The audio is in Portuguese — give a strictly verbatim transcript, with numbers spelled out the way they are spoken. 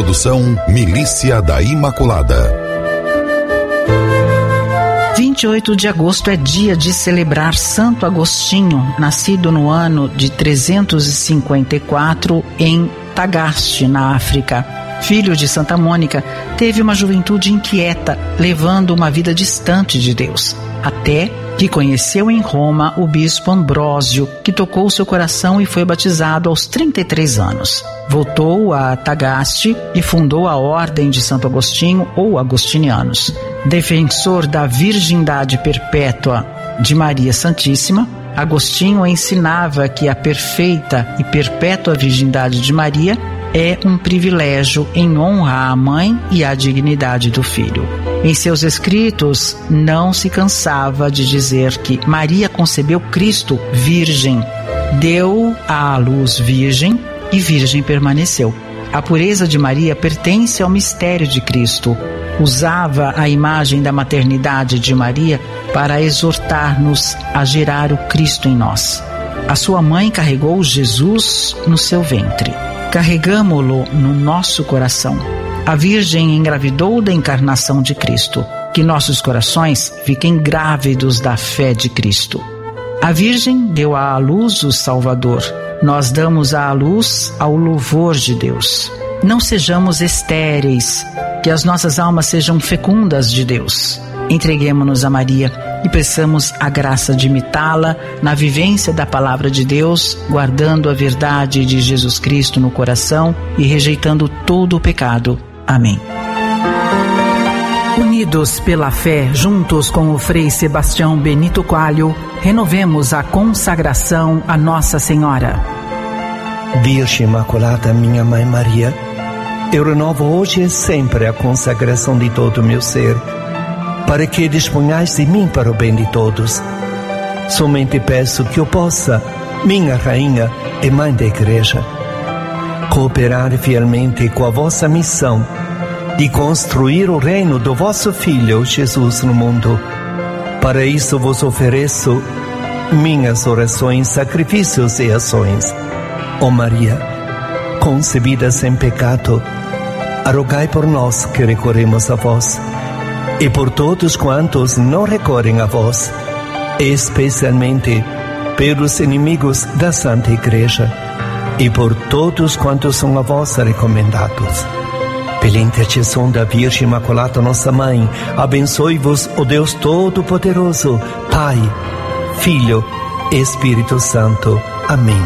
Produção Milícia da Imaculada. vinte e oito de agosto é dia de celebrar Santo Agostinho, nascido no ano de trezentos e cinquenta e quatro em Tagaste, na África. Filho de Santa Mônica, teve uma juventude inquieta, levando uma vida distante de Deus, até que conheceu em Roma o bispo Ambrósio, que tocou seu coração e foi batizado aos trinta e três anos. Voltou a Tagaste e fundou a Ordem de Santo Agostinho, ou Agostinianos. Defensor da virgindade perpétua de Maria Santíssima, Agostinho ensinava que a perfeita e perpétua virgindade de Maria é um privilégio em honra à mãe e à dignidade do filho. Em seus escritos, não se cansava de dizer que Maria concebeu Cristo virgem, deu à luz virgem e virgem permaneceu. A pureza de Maria pertence ao mistério de Cristo. Usava a imagem da maternidade de Maria para exortar-nos a gerar o Cristo em nós. A sua mãe carregou Jesus no seu ventre. Carregamo-lo no nosso coração. A Virgem engravidou da encarnação de Cristo. Que nossos corações fiquem grávidos da fé de Cristo. A Virgem deu à luz o Salvador. Nós damos à luz ao louvor de Deus. Não sejamos estéreis, que as nossas almas sejam fecundas de Deus. Entreguemo-nos a Maria e peçamos a graça de imitá-la na vivência da Palavra de Deus, guardando a verdade de Jesus Cristo no coração e rejeitando todo o pecado. Amém. Unidos pela fé, juntos com o Frei Sebastião Benito Coelho, renovemos a consagração a Nossa Senhora. Virgem Imaculada, minha Mãe Maria, eu renovo hoje e sempre a consagração de todo o meu ser, para que disponhais de mim para o bem de todos. Somente peço que eu possa, minha Rainha e Mãe da Igreja, cooperar fielmente com a vossa missão de construir o reino do vosso Filho Jesus no mundo. Para isso vos ofereço minhas orações, sacrifícios e ações. Ó Maria, concebida sem pecado, rogai por nós que recorremos a vós, e por todos quantos não recorrem a vós, especialmente pelos inimigos da Santa Igreja, e por todos quantos são a vós recomendados. Pela intercessão da Virgem Imaculada, nossa Mãe, abençoe-vos o Deus Todo-Poderoso, Pai, Filho e Espírito Santo. Amém.